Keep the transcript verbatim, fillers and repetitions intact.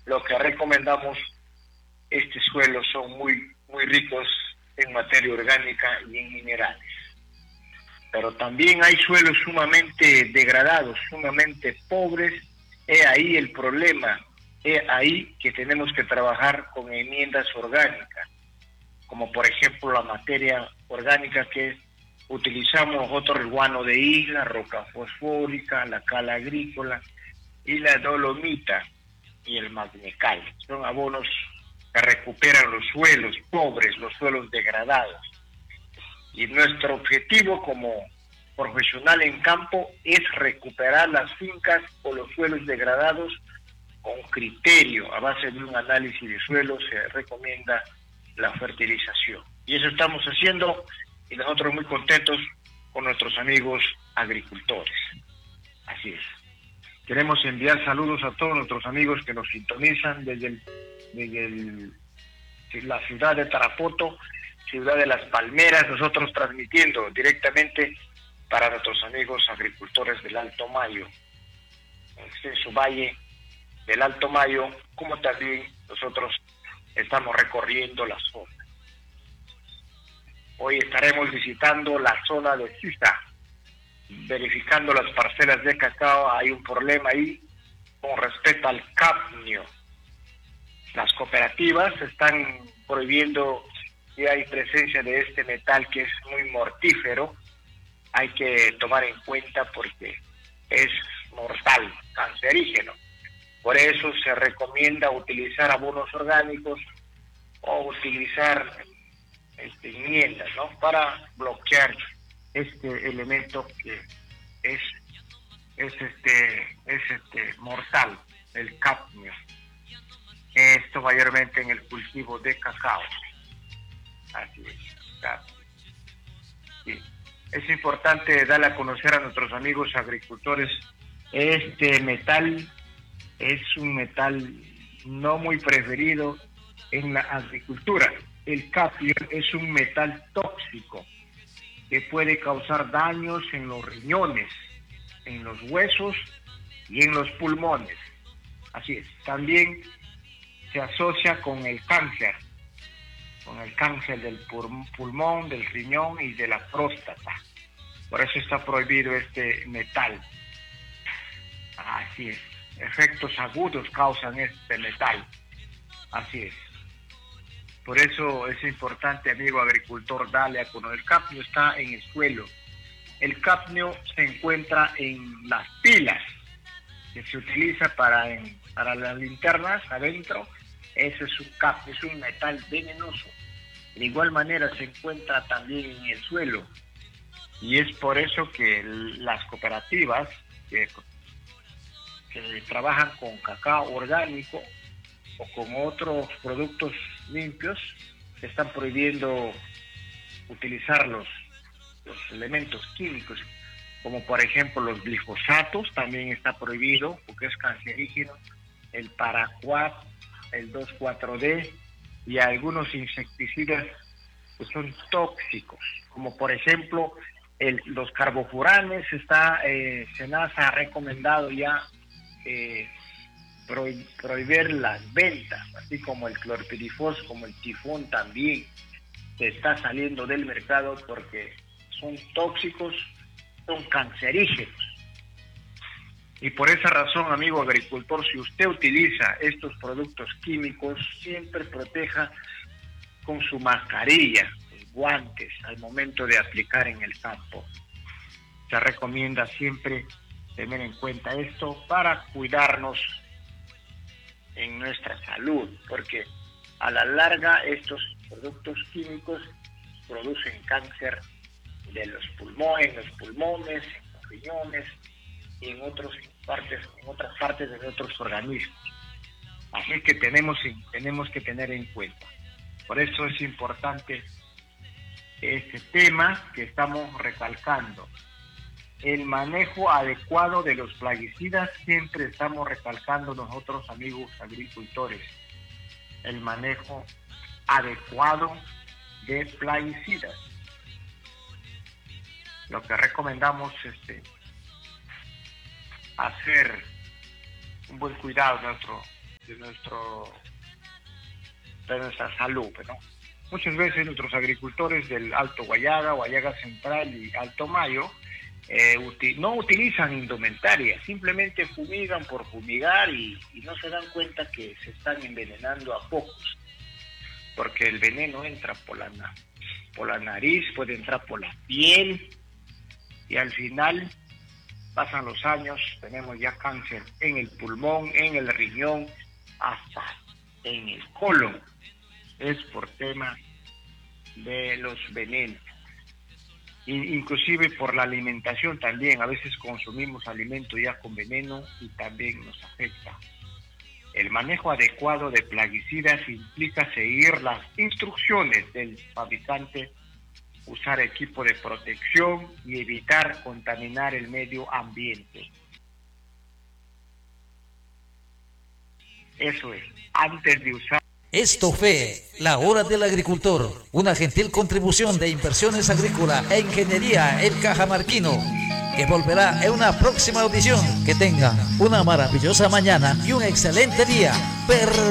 lo que recomendamos, estos suelos son muy, muy ricos en materia orgánica y en minerales. Pero también hay suelos sumamente degradados, sumamente pobres. He ahí el problema, he ahí que tenemos que trabajar con enmiendas orgánicas, como por ejemplo la materia orgánica que es, utilizamos nosotros el guano de isla, roca fosfórica, la cal agrícola y la dolomita y el magnecal. Son abonos que recuperan los suelos pobres, los suelos degradados. Y nuestro objetivo como profesional en campo es recuperar las fincas o los suelos degradados con criterio. A base de un análisis de suelo se recomienda la fertilización. Y eso estamos haciendo y nosotros muy contentos con nuestros amigos agricultores. Así es. Queremos enviar saludos a todos nuestros amigos que nos sintonizan desde, el, desde el, la ciudad de Tarapoto, ciudad de Las Palmeras, nosotros transmitiendo directamente para nuestros amigos agricultores del Alto Mayo, en su valle del Alto Mayo, como también nosotros estamos recorriendo la zona. Hoy estaremos visitando la zona de Sisa, verificando las parcelas de cacao. Hay un problema ahí con respecto al cadmio. Las cooperativas están prohibiendo que hay presencia de este metal que es muy mortífero. Hay que tomar en cuenta porque es mortal, cancerígeno. Por eso se recomienda utilizar abonos orgánicos o utilizar este, enmiendas, ¿no?, para bloquear este elemento que es es este es este mortal, el cadmio. Esto mayormente en el cultivo de cacao. Así es. Cadmio. Sí. Es importante darle a conocer a nuestros amigos agricultores, este metal es un metal no muy preferido en la agricultura. El cadmio es un metal tóxico que puede causar daños en los riñones, en los huesos y en los pulmones. Así es. También se asocia con el cáncer, con el cáncer del pulmón, del riñón y de la próstata. Por eso está prohibido este metal. Así es. Efectos agudos causan este metal. Así es. Por eso es importante, amigo agricultor, darle a conocer. El cadmio está en el suelo. El cadmio se encuentra en las pilas que se utiliza para, en, para las linternas adentro. Ese es un cadmio, es un metal venenoso. De igual manera se encuentra también en el suelo. Y es por eso que las cooperativas que, que trabajan con cacao orgánico o con otros productos limpios, están prohibiendo utilizar los, los elementos químicos, como por ejemplo los glifosatos, también está prohibido porque es cancerígeno, el paraquat, el dos cuatro D y algunos insecticidas que son tóxicos, como por ejemplo el, los carbofuranes. Está eh, SENASA ha recomendado ya eh, prohibir las ventas, así como el clorpirifos, como el tifón también se está saliendo del mercado porque son tóxicos, son cancerígenos. Y por esa razón, amigo agricultor, si usted utiliza estos productos químicos, siempre proteja con su mascarilla, sus guantes al momento de aplicar en el campo. Se recomienda siempre tener en cuenta esto para cuidarnos en nuestra salud, porque a la larga estos productos químicos producen cáncer de los pulmones, en los pulmones, en los riñones y en otras partes, en otras partes de nuestros organismos. Así que tenemos, tenemos que tener en cuenta. Por eso es importante este tema que estamos recalcando. El manejo adecuado de los plaguicidas, siempre estamos recalcando nosotros, amigos agricultores, el manejo adecuado de plaguicidas. Lo que recomendamos es este, hacer un buen cuidado de nuestro de nuestro de nuestra salud, ¿no? Muchas veces nuestros agricultores del Alto Guayaga, Guayaga Central y Alto Mayo eh, uti no utilizan indumentaria, simplemente fumigan por fumigar y, y no se dan cuenta que se están envenenando a pocos, porque el veneno entra por la, por la nariz, puede entrar por la piel y al final pasan los años, tenemos ya cáncer en el pulmón, en el riñón, hasta en el colon. Es por tema de los venenos. Inclusive por la alimentación también, a veces consumimos alimentos ya con veneno y también nos afecta. El manejo adecuado de plaguicidas implica seguir las instrucciones del fabricante, usar equipo de protección y evitar contaminar el medio ambiente. Eso es, antes de usar. Esto fue La Hora del Agricultor, una gentil contribución de Inversiones Agrícolas e Ingeniería El Cajamarquino, que volverá en una próxima audición. Que tengan una maravillosa mañana y un excelente día. Per